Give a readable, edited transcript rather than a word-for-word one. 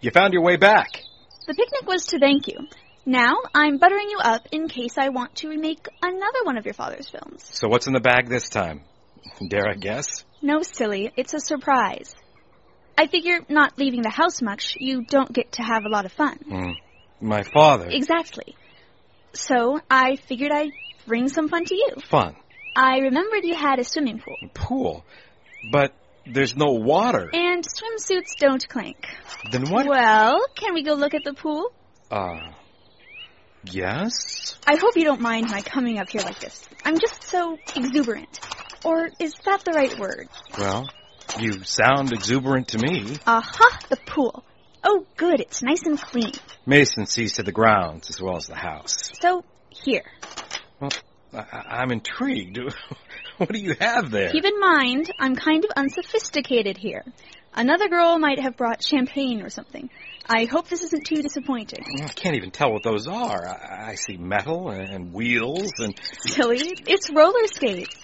You found your way back. The picnic was to thank you. Now I'm buttering you up in case I want to remake another one of your father's films. So what's in the bag this time? Dare I guess? No, silly. It's a surprise. I figure not leaving the house much, you don't get to have a lot of fun. My father... Exactly. So I figured I'd bring some fun to you. Fun? I remembered you had a swimming pool. Pool? But there's no water. And swimsuits don't clink. Then what? Well, can we go look at the pool? Yes? I hope you don't mind my coming up here like this. I'm just so exuberant. Or is that the right word? Well, you sound exuberant to me. Aha, the pool. Oh, good, it's nice and clean. Mason sees to the grounds as well as the house. So, here. Well, I'm intrigued. What do you have there? Keep in mind, I'm kind of unsophisticated here. Another girl might have brought champagne or something. I hope this isn't too disappointing. I can't even tell what those are. I see metal and wheels and... Silly, it's roller skates.